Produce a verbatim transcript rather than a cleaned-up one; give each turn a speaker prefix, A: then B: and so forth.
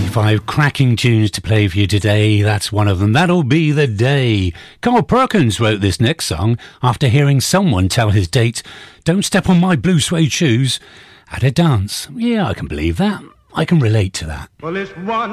A: twenty-five cracking tunes to play for you today. That's one of them. That'll Be the Day. Carl Perkins wrote this next song after hearing someone tell his date, "Don't step on my blue suede shoes," at a dance. Yeah, I can believe that. I can relate to that.
B: Well, it's one